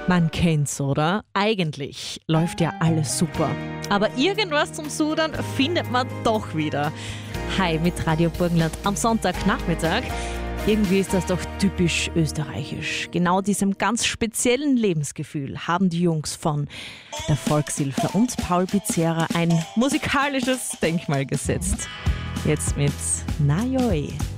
Man kennt's, oder? Eigentlich läuft ja alles super. Aber irgendwas zum Sudern findet man doch wieder. Hi mit Radio Burgenland am Sonntagnachmittag. Irgendwie ist das doch typisch österreichisch. Genau diesem ganz speziellen Lebensgefühl haben die Jungs von der Volkshilfe und Paul Pizzera ein musikalisches Denkmal gesetzt. Jetzt mit Na Joi.